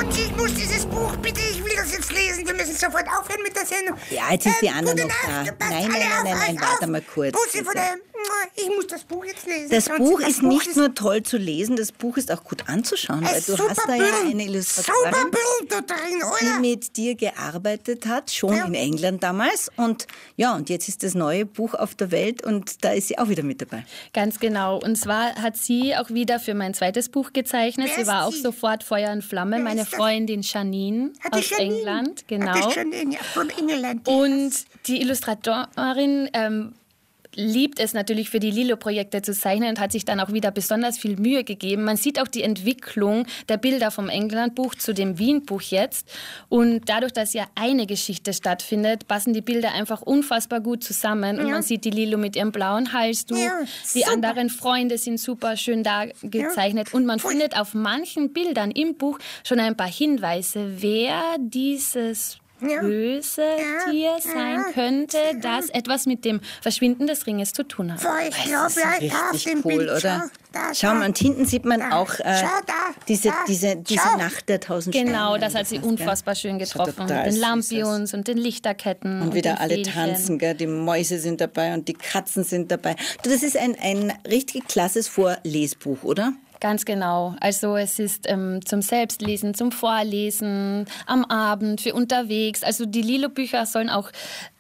und ich muss dieses Buch, bitte, ich will das jetzt lesen. Wir müssen sofort aufhören mit der Sendung. Ja, jetzt ist die Anna gute noch da. Nacht, passt Nein, alle auf nein, euch warte auf. mal kurz. Bussi von der, ich muss das Buch jetzt lesen. Das sonst- Buch ist nicht nur toll zu lesen, das Buch ist auch gut anzuschauen, weil du hast da ja eine Illustratorin, Super Bild da drin, die oder? mit dir gearbeitet hat, schon in England damals. Und ja, und jetzt ist das neue Buch auf der Welt und da ist sie auch wieder mit dabei. Ganz genau. Und zwar hat sie auch wieder für mein zweites Buch gezeichnet. Wer Sie ist war auch sie? sofort Feuer und Flamme. Wer Meine ist das? Freundin Janine Hat die aus Janine? England. Hat Genau. die Janine, ja, von England. Und die Illustratorin liebt es natürlich für die Lilo-Projekte zu zeichnen und hat sich dann auch wieder besonders viel Mühe gegeben. Man sieht auch die Entwicklung der Bilder vom England-Buch zu dem Wien-Buch jetzt. Und dadurch, dass ja eine Geschichte stattfindet, passen die Bilder einfach unfassbar gut zusammen. Und man sieht die Lilo mit ihrem blauen Halstuch. Ja, Die super. anderen Freunde sind super schön da gezeichnet. Und man findet auf manchen Bildern im Buch schon ein paar Hinweise, wer dieses böse Tier sein könnte, das etwas mit dem Verschwinden des Ringes zu tun hat. Boah, ich glaube, ja, da auf dem cool, Bild, oder? Da, Schau mal, und hinten sieht man da. auch Schau da, diese Schau. Nacht der 1000 Genau, Sterne. das hat sie unfassbar schön getroffen. total Mit den süß Lampions und den Lichterketten. Und wieder den alle Fähnchen. tanzen, gell? Die Mäuse sind dabei und die Katzen sind dabei. Du, das ist ein richtig klasses Vorlesbuch, oder? Ganz genau. Also es ist zum Selbstlesen, zum Vorlesen, am Abend, für unterwegs. Also die Lilo-Bücher sollen auch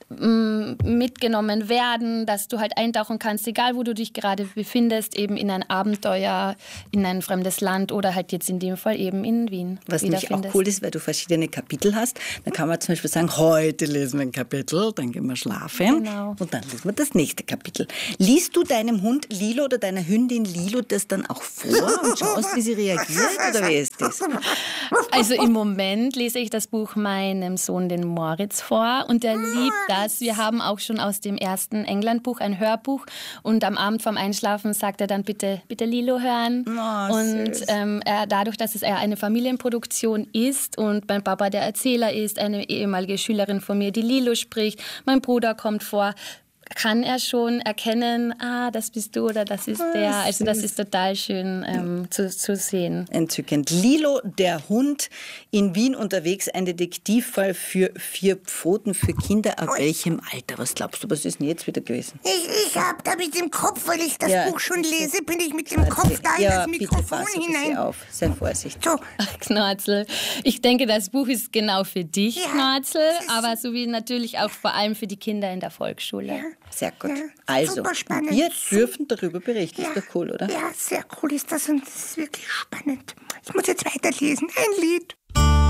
mitgenommen werden, dass du halt eintauchen kannst, egal wo du dich gerade befindest, eben in ein Abenteuer, in ein fremdes Land oder halt jetzt in dem Fall eben in Wien. Was nämlich auch cool ist, weil du verschiedene Kapitel hast. Dann kann man zum Beispiel sagen, heute lesen wir ein Kapitel, dann gehen wir schlafen Genau. und dann lesen wir das nächste Kapitel. Liest du deinem Hund Lilo oder deiner Hündin Lilo das dann auch vor und schaust, wie sie reagiert oder wie ist das? Also im Moment lese ich das Buch meinem Sohn, den Moritz, vor und er liebt das. Wir haben auch schon aus dem ersten England-Buch ein Hörbuch und am Abend vorm Einschlafen sagt er dann, bitte Lilo hören. Oh, und süß. dadurch, dass es eine Familienproduktion ist und mein Papa der Erzähler ist, eine ehemalige Schülerin von mir, die Lilo spricht, mein Bruder kommt vor, kann er schon erkennen, das bist du oder das ist der. Also das ist total schön zu sehen. Entzückend. Lilo, der Hund, in Wien unterwegs, ein Detektivfall für 4 Pfoten für Kinder. Ab welchem Alter? Was glaubst du, was ist denn jetzt wieder gewesen? Ich hab da mit dem Kopf, weil ich das Ja, Buch schon bitte. lese, bin ich mit dem Kopf da in das bitte Mikrofon pass ein bisschen hinein. auf. Sei vorsichtig. So, Ach, Knorzel. Ich denke, das Buch ist genau für dich, Ja, Knorzel, das ist- aber sowie natürlich auch vor allem für die Kinder in der Volksschule. Sehr gut. Ja, Also, super spannend. wir dürfen darüber berichten. Ist doch cool, oder? Ja, sehr cool ist das und das ist wirklich spannend. Ich muss jetzt weiterlesen. Ein Lied.